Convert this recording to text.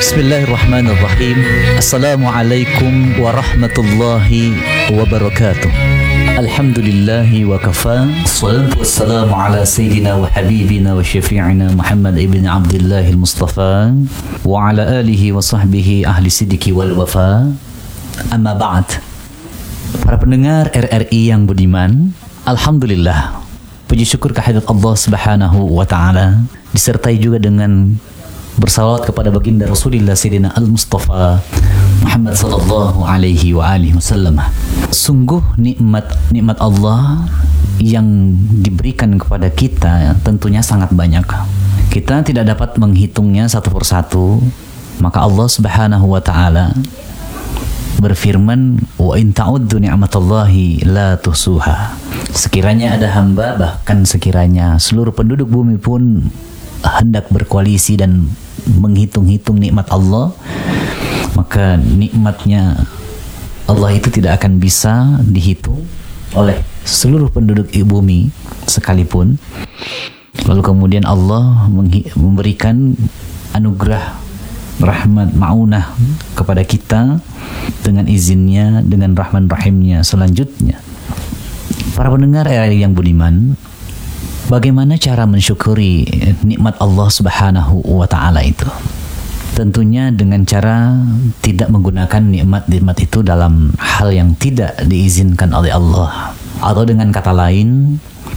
Bismillahirrahmanirrahim. Assalamualaikum warahmatullahi wabarakatuh. Alhamdulillahi wa kafa. Salatu wassalamu ala sayyidina wa habibina wa syafi'ina Muhammad ibn Abdillahil Mustafa wa ala alihi wa sahbihi ahli sidiki wal wafa. Amma ba'd. Para pendengar RRI yang budiman, alhamdulillah, puji syukur kehadirat Allah Subhanahu wa taala, disertai juga dengan bersalawat kepada baginda Rasulullah Sayyidina Al-Mustafa Muhammad sallallahu alaihi wa alihi wasallam. Sungguh nikmat Allah yang diberikan kepada kita tentunya sangat banyak. Kita tidak dapat menghitungnya satu persatu. Maka Allah Subhanahu wa taala berfirman, wa in ta'uddu ni'matallahi la tuhsuha. Sekiranya ada hamba, bahkan sekiranya seluruh penduduk bumi pun hendak berkoalisi dan menghitung-hitung nikmat Allah, maka nikmatnya Allah itu tidak akan bisa dihitung oleh seluruh penduduk bumi sekalipun. Lalu kemudian Allah memberikan anugerah rahmat ma'unah kepada kita dengan izinnya, dengan rahman rahimnya selanjutnya. Para pendengar yang budiman, bagaimana cara mensyukuri nikmat Allah Subhanahu wa taala itu? Tentunya dengan cara tidak menggunakan nikmat-nikmat itu dalam hal yang tidak diizinkan oleh Allah. Atau dengan kata lain,